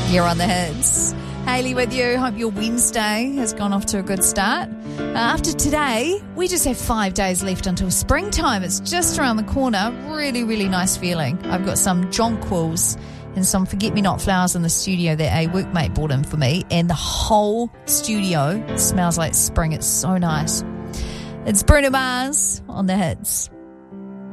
You're on the hits. Hayley with you. Hope your Wednesday has gone off to a good start. After today, we just have 5 days left until springtime. It's just around the corner. Really, really nice feeling. I've got some jonquils and some forget-me-not flowers in the studio that a workmate brought in for me, and the whole studio smells like spring. It's so nice. It's Bruno Mars on the hits.